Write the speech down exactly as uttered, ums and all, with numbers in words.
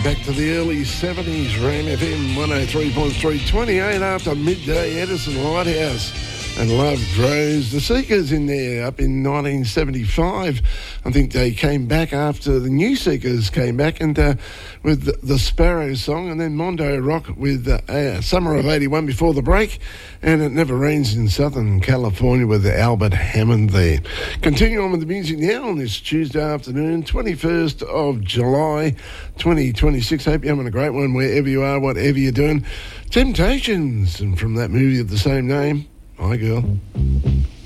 back to the early seventies, Ram F M one oh three point three, twenty-eight after midday, Edison Lighthouse and Love Grows. The Seekers in there up in nineteen seventy-five. I think they came back after the New Seekers came back and uh, with the, the Sparrow song, and then Mondo Rock with uh, uh, Summer of eighty-one before the break, and It Never Rains in Southern California with Albert Hammond there. Continue on with the music now on this Tuesday afternoon, twenty-first of July twenty twenty-six. Hope you're having a great one wherever you are, whatever you're doing. Temptations, and from that movie of the same name, Hi Girl.